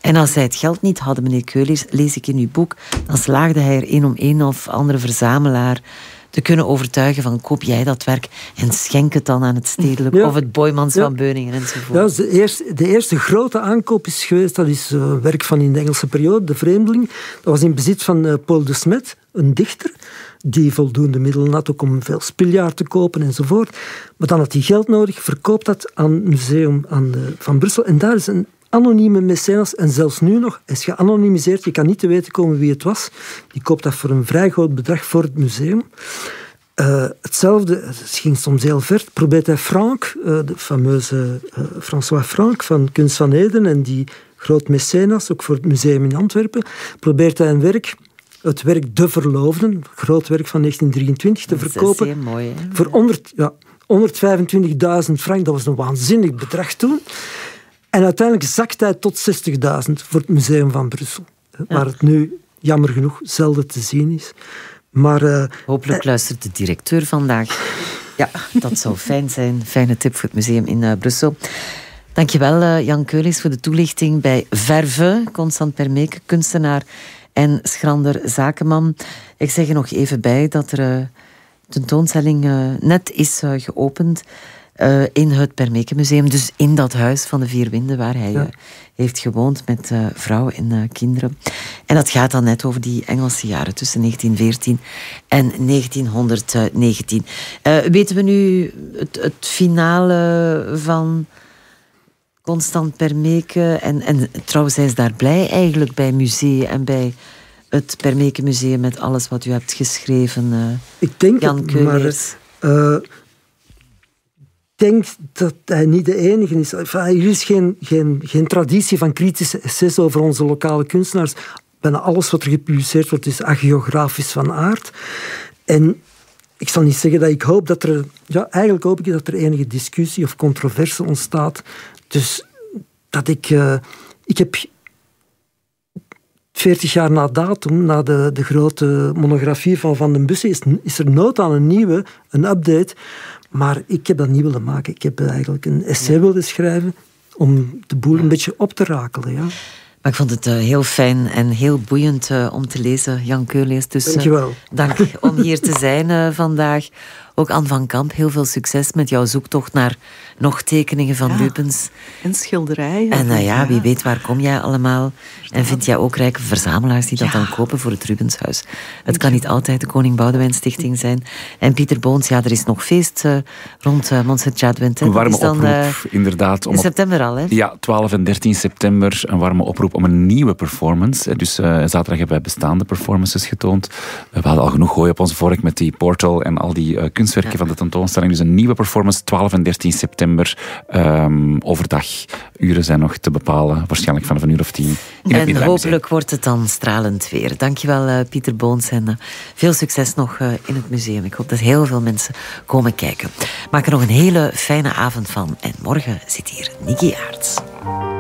En als zij het geld niet hadden, meneer Keulis, lees ik in uw boek, dan slaagde hij er een of andere verzamelaar te kunnen overtuigen van koop jij dat werk en schenk het dan aan het Stedelijk of het Boijmans van Beuningen enzovoort. Ja, de eerste grote aankoop is geweest, dat is werk van in de Engelse periode, De Vreemdeling. Dat was in bezit van Paul de Smet, een dichter, die voldoende middelen had ook om veel spiljaar te kopen enzovoort. Maar dan had hij geld nodig, verkoopt dat aan het museum van Brussel. En daar is een anonieme mecenas, en zelfs nu nog, hij is geanonimiseerd, je kan niet te weten komen wie het was. Die koopt dat voor een vrij groot bedrag voor het museum. Hetzelfde, het ging soms heel ver, probeert hij Franck, de fameuze François Franck van Kunst van Eden, en die groot mecenas, ook voor het museum in Antwerpen, probeert hij het werk De Verloofden, groot werk van 1923, te verkopen. Dat is heel mooi, hè? Voor 125.000 frank, dat was een waanzinnig bedrag toen. En uiteindelijk zakt hij tot 60.000 voor het Museum van Brussel. Waar het nu, jammer genoeg, zelden te zien is. Maar, hopelijk luistert de directeur vandaag. Ja, dat zou fijn zijn. Fijne tip voor het museum in Brussel. Dankjewel, Jan Keulis, voor de toelichting bij Verve. Constant Permeke, kunstenaar en schrander zakenman. Ik zeg er nog even bij dat er een tentoonstelling net is geopend in het Permeke Museum. Dus in dat huis van de Vier Winden waar hij heeft gewoond met vrouwen en kinderen. En dat gaat dan net over die Engelse jaren tussen 1914 en 1919. Weten we nu het finale van Constant Permeke? En trouwens, hij is daar blij eigenlijk bij musea en bij het Permeke Museum met alles wat u hebt geschreven. Ik denk Jan Keulis. Ik denk dat hij niet de enige is. Er is geen traditie van kritische essays over onze lokale kunstenaars. Bijna alles wat er gepubliceerd wordt is agiografisch van aard. En ik zal niet zeggen dat ik hoop dat er... Ja, eigenlijk hoop ik dat er enige discussie of controverse ontstaat. Dus dat ik heb 40 jaar na datum, na de grote monografie van Van den Bussen, is er nood aan een nieuwe, een update. Maar ik heb dat niet willen maken. Ik heb eigenlijk een essay willen schrijven om de boel een beetje op te rakelen. Ja. Maar ik vond het heel fijn en heel boeiend om te lezen, Jan Keulis. Dus dankjewel. Dank om hier te zijn vandaag. Ook Anne van Kamp, heel veel succes met jouw zoektocht naar nog tekeningen van Rubens. En schilderijen. En wie weet, waar kom jij allemaal? En vind jij ook rijke verzamelaars die dat dan kopen voor het Rubenshuis? Het kan niet altijd de Koning Boudewijn Stichting zijn. En Pieter Boons, er is nog feest rond Montserrat. Een warme oproep, inderdaad. In september al, hè? Ja, 12 en 13 september een warme oproep om een nieuwe performance. Dus zaterdag hebben wij bestaande performances getoond. We hadden al genoeg gooi op onze vork met die portal en al die kunstwerken van de tentoonstelling. Dus een nieuwe performance, 12 en 13 september, overdag. Uren zijn nog te bepalen, waarschijnlijk vanaf 10:00 en hopelijk wordt het dan stralend weer. Dankjewel, Pieter Boons. En veel succes nog in het museum. Ik hoop dat heel veel mensen komen kijken. Maak er nog een hele fijne avond van. En morgen zit hier Nicky Aerts.